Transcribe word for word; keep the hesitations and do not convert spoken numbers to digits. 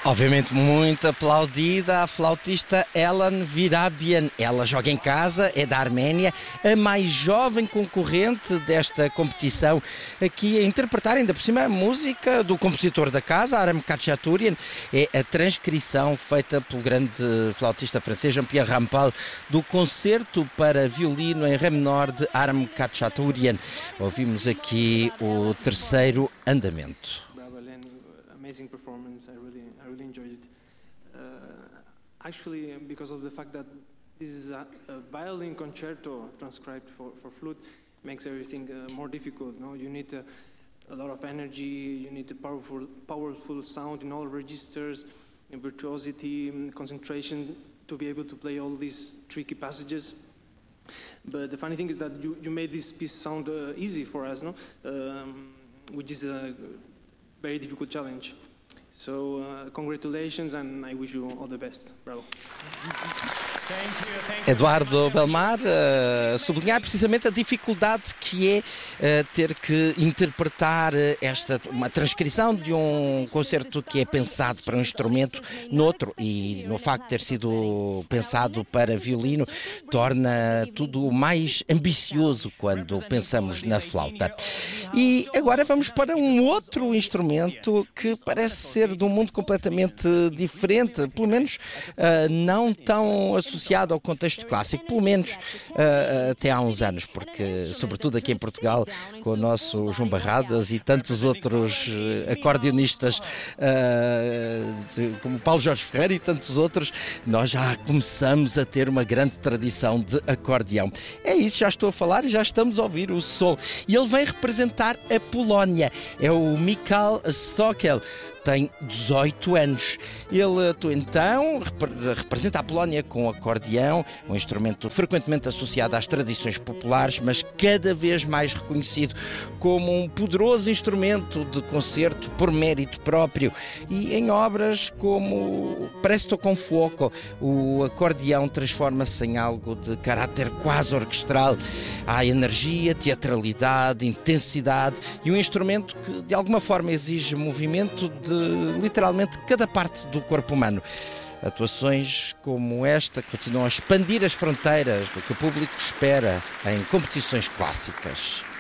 Obviamente muito aplaudida a flautista Ellen Virabian. Ela joga em casa, é da Arménia, a mais jovem concorrente desta competição, aqui a interpretar ainda por cima a música do compositor da casa, Aram Khachaturian. É a transcrição feita pelo grande flautista francês Jean-Pierre Rampal do concerto para violino em ré menor de Aram Khachaturian. Ouvimos aqui o terceiro andamento. Amazing performance. I really, I really enjoyed it. Uh, actually, because of the fact that this is a, a violin concerto transcribed for, for flute, makes everything uh, more difficult. No, you need a, a lot of energy. You need a powerful, powerful sound in all registers, and virtuosity, and concentration to be able to play all these tricky passages. But the funny thing is that you, you made this piece sound uh, easy for us, no? Um, which is a very difficult challenge. So uh, congratulations and I wish you all the best. Bravo. Thank you, thank you. Eduardo Belmar uh, sublinhar precisamente a dificuldade que é uh, ter que interpretar esta uma transcrição de um concerto que é pensado para um instrumento noutro, e no facto de ter sido pensado para violino torna tudo mais ambicioso quando pensamos na flauta. E agora vamos para um outro instrumento que parece ser de um mundo completamente diferente, pelo menos uh, não tão associado ao contexto clássico, pelo menos uh, até há uns anos, porque sobretudo aqui em Portugal, com o nosso João Barradas e tantos outros acordeonistas, uh, como Paulo Jorge Ferreira e tantos outros, nós já começamos a ter uma grande tradição de acordeão. É isso, já estou a falar e já estamos a ouvir o som. E ele vem representar a Polónia, é o Michał Stockel. Tem dezoito anos. Ele atua então, representa a Polónia com o acordeão, um instrumento frequentemente associado às tradições populares, mas cada vez mais reconhecido como um poderoso instrumento de concerto por mérito próprio. E em obras como Presto con Fuoco, o acordeão transforma-se em algo de caráter quase orquestral. Há energia, teatralidade, intensidade e um instrumento que de alguma forma exige movimento de literalmente cada parte do corpo humano. Atuações como esta continuam a expandir as fronteiras do que o público espera em competições clássicas.